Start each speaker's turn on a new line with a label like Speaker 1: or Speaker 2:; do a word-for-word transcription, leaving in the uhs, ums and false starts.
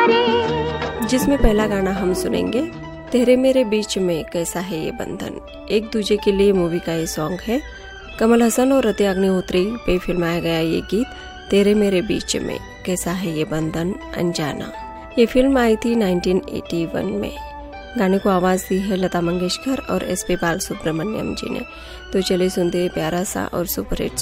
Speaker 1: जिसमें पहला गाना हम सुनेंगे तेरे मेरे बीच में कैसा है ये बंधन। एक दूजे के लिए मूवी का ये सॉन्ग है। कमल हसन और रति अग्निहोत्री पे फिल्माया गया ये गीत तेरे मेरे बीच में कैसा है ये बंधन अनजाना। ये फिल्म आई थी उन्नीस सौ इक्यासी में। गाने को आवाज दी है लता मंगेशकर और एस पी बालसुब्रमण्यम जी ने। तो चलिए सुनते हैं प्यारा सा और सुपर हिट